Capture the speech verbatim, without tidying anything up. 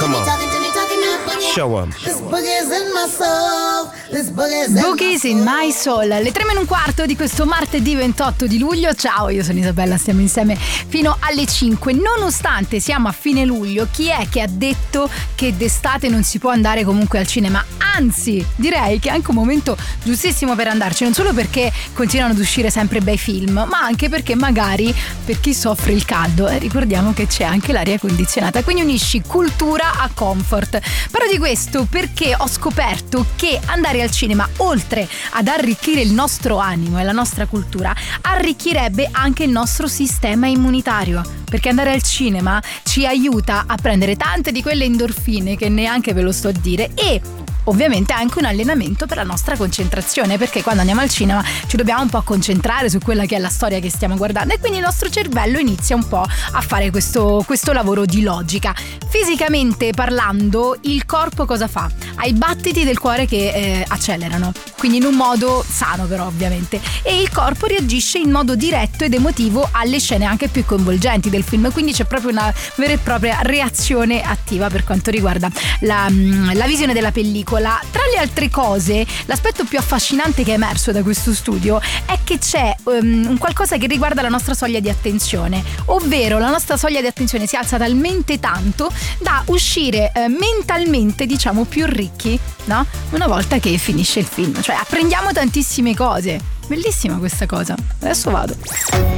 Come on. Show 'em. Boogies in my soul. Le tre meno un quarto di questo martedì ventotto di luglio. Ciao, io sono Isabella, stiamo insieme fino alle cinque. Nonostante siamo a fine luglio, chi è che ha detto che d'estate non si può andare comunque al cinema? Anzi, direi che è anche un momento giustissimo per andarci, non solo perché continuano ad uscire sempre bei film, ma anche perché magari per chi soffre il caldo, eh, ricordiamo che c'è anche l'aria condizionata, quindi unisci cultura a comfort. Parlo di questo perché ho scoperto che andare al cinema, oltre ad arricchire il nostro animo e la nostra cultura, arricchirebbe anche il nostro sistema immunitario, perché andare al cinema ci aiuta a prendere tante di quelle endorfine che neanche ve lo sto a dire, e ovviamente anche un allenamento per la nostra concentrazione, perché quando andiamo al cinema ci dobbiamo un po' concentrare su quella che è la storia che stiamo guardando, e quindi il nostro cervello inizia un po' a fare questo, questo lavoro di logica. Fisicamente parlando, il corpo cosa fa? Ha i battiti del cuore che eh, accelerano, quindi in un modo sano però ovviamente, e il corpo reagisce in modo diretto ed emotivo alle scene anche più coinvolgenti del film, quindi c'è proprio una vera e propria reazione attiva per quanto riguarda la, la visione della pellicola. Tra le altre cose, l'aspetto più affascinante che è emerso da questo studio è che c'è um, un qualcosa che riguarda la nostra soglia di attenzione, ovvero la nostra soglia di attenzione si alza talmente tanto da uscire eh, mentalmente, diciamo, più ricchi, no? Una volta che finisce il film, cioè apprendiamo tantissime cose. Bellissima questa cosa. Adesso vado.